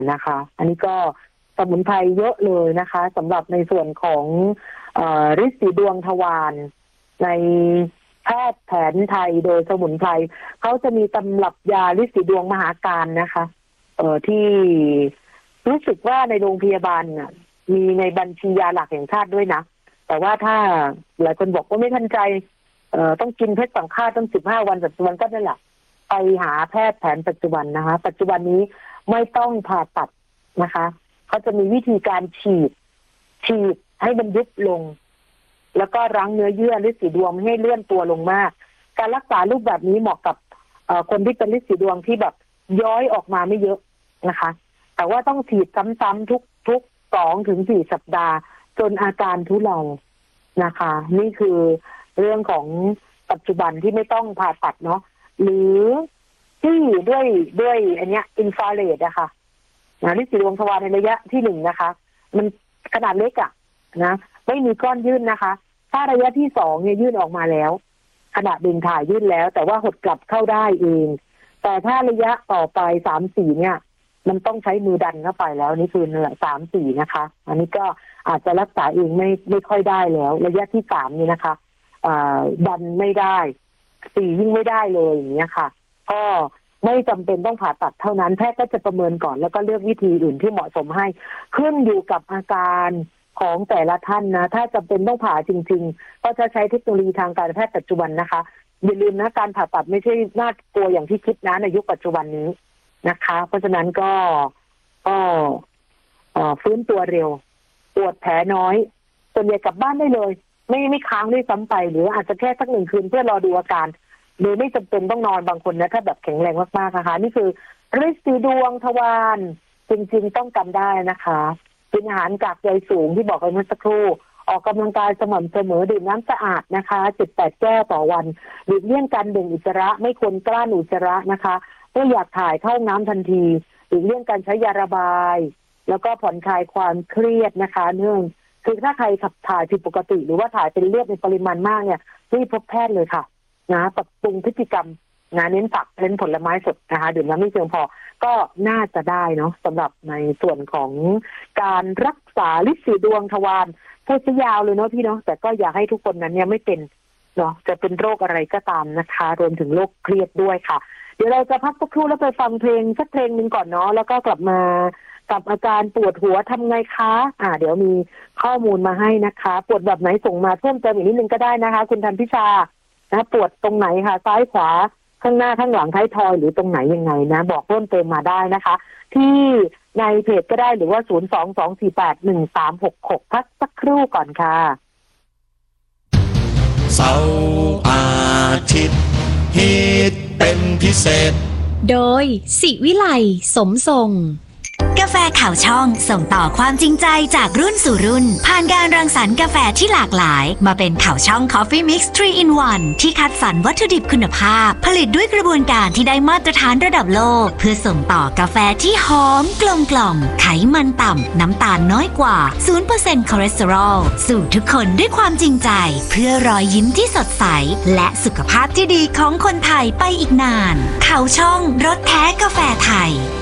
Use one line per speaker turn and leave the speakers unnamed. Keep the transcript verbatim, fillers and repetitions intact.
นะคะอันนี้ก็สมุนไพรเยอะเลยนะคะสำหรับในส่วนของฤทธิ์สีดวงทวารในแพทย์แผนไทยโดยสมุนไพรเขาจะมีตำรับยาฤทธิ์สีดวงมหาการนะคะเอ่อที่รู้สึกว่าในโรงพยาบาลน่ะมีในบัญชียาหลักแห่งชาติด้วยนะแต่ว่าถ้าหลายคนบอกว่าไม่ทันใจเอ่อต้องกินเพชรสังฆาตตั้งสิบห้าวันปัจจุบันก็นั่นแหละไปหาแพทย์แผนปัจจุบันนะคะปัจจุบันนี้ไม่ต้องผ่าตัดนะคะเขาจะมีวิธีการฉีดฉีดให้มันยุบลงแล้วก็รั้งเนื้อเยื่อฤทธิ์สีดวงให้เลื่อนตัวลงมากการรักษารูปแบบนี้เหมาะกับคนที่เป็นฤทธิ์สีดวงที่แบบย้อยออกมาไม่เยอะนะคะแต่ว่าต้องฉีดซ้ำๆทุกทุกสองถึงสี่สัปดาห์จนอาการทุเลานะคะนี่คือเรื่องของปัจจุบันที่ไม่ต้องผ่าตัดเนาะหรือที่ด้วยด้วยอันเนี้ยอินฟราเรดอะค่ะนะฤทธิ์สีดวงทวารในระยะที่หนึ่งนะคะมันขนาดเล็กอะนะไม่มีก้อนยื่นนะคะถ้าระยะที่สองเนี่ยยื่นออกมาแล้วขณะดึงถ่ายยื่นแล้วแต่ว่าหดกลับเข้าได้เองแต่ถ้าระยะต่อไปสามสี่เนี่ยมันต้องใช้มือดันเข้าไปแล้วนี่คือเนื้อสามสี่นะคะอันนี้ก็อาจจะรักษาเองไม่ไม่ค่อยได้แล้วระยะที่สามนี่นะคะอ่าดันไม่ได้สี่ยิ่งไม่ได้เลยอย่างเงี้ยค่ะก็ไม่จำเป็นต้องผ่าตัดเท่านั้นแพทย์ก็จะประเมินก่อนแล้วก็เลือกวิธีอื่นที่เหมาะสมให้ขึ้นอยู่กับอาการของแต่ละท่านนะถ้าจำเป็นต้องผ่าจริงๆก็จะใช้เทคโนโลยีทางการแพทย์ปัจจุบันนะคะอย่าลืมนะการผ่าตัดไม่ใช่น่ากลัวอย่างที่คิดนะในยุคปัจจุบันนี้นะคะเพราะฉะนั้นก็ก็ฟื้นตัวเร็วปวดแผลน้อยส่วนใหญ่กลับบ้านได้เลยไม่ไม่ค้างด้วยซ้ำไปหรืออาจจะแค่สักหนึ่งคืนเพื่อรอดูอาการโดยไม่จำเป็นต้องนอนบางคนนะถ้าแบบแข็งแรงมากๆนะคะนี่คือฤทธิ์สีดวงทวารจริงๆต้องกันได้นะคะกินอาหารกากใยสูงที่บอกไปเมื่อสักครู่ออกกำลังกายสม่ำเสมอดื่มน้ำสะอาดนะคะ เจ็ดถึงแปด แก้วต่อวันหลีกเลี่ยงการเบ่งอุจจาระไม่ควรกลั้นอุจจาระนะคะเมื่ออยากถ่ายเข้าน้ำทันทีหลีกเลี่ยงการใช้ยาระบายแล้วก็ผ่อนคลายความเครียดนะคะเนื่องคือถ้าใครขับถ่ายผิดปกติหรือว่าถ่ายเป็นเลือดในปริมาณมากเนี่ยรีบพบแพทย์เลยค่ะนะปรับปรุงพฤติกรรมนะเน้นผักเน้นผลไม้สดนะคะดื่มน้ำไม่เพียงพอก็น่าจะได้เนาะสำหรับในส่วนของการรักษาฤทธิ์สีดวงทวารพูดซะยาวเลยเนาะพี่เนาะแต่ก็อยากให้ทุกคนนั้นเนี่ยไม่เป็นเนาะจะเป็นโรคอะไรก็ตามนะคะรวมถึงโรคเครียดด้วยค่ะเดี๋ยวเราจะพักสักครู่แล้วไปฟังเพลงสักเพลงนึงก่อนเนาะแล้วก็กลับมากับอาการปวดหัวทำไงคะอ่าเดี๋ยวมีข้อมูลมาให้นะคะปวดแบบไหนส่งมาเพิ่มเติมอีกนิดนึงก็ได้นะคะคุณธันพิชานะปวดตรงไหนคะซ้ายขวาข้างหน้าข้างหลังท้ายทอยหรือตรงไหนยังไงนะบอกเพิ่มเติมมาได้นะคะที่ในเพจก็ได้หรือว่าศูนย์ สอง สอง สี่ แปด หนึ่ง สาม หก หกพักสักครู่ก่อนค่ะ
เสาร์อาทิตย์ฮิตเป็นพิเศษ
โดยศิวิไลสมทรง
กาแฟข่าวช่องส่งต่อความจริงใจจากรุ่นสู่รุ่นผ่านการรังสรรค์กาแฟที่หลากหลายมาเป็นข่าวช่อง Coffee Mix ทรี in วัน ที่คัดสรรวัตถุดิบคุณภาพผลิตด้วยกระบวนการที่ได้มาตรฐานระดับโลกเพื่อส่งต่อกาแฟที่หอมกลมกล่อมไขมันต่ำน้ำตาลน้อยกว่า ศูนย์เปอร์เซ็นต์ คอเลสเตอรอลสู่ทุกคนด้วยความจริงใจเพื่อรอยยิ้มที่สดใสและสุขภาพที่ดีของคนไทยไปอีกนานข่าวช่องรสแท้กาแฟไทย